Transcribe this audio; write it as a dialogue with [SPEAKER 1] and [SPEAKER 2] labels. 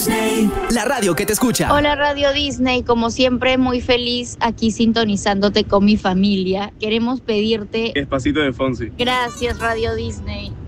[SPEAKER 1] Disney, la radio que te escucha.
[SPEAKER 2] Hola Radio Disney, como siempre muy feliz aquí sintonizándote con mi familia. Queremos pedirte
[SPEAKER 3] Despacito de Fonsi.
[SPEAKER 2] gracias Radio Disney.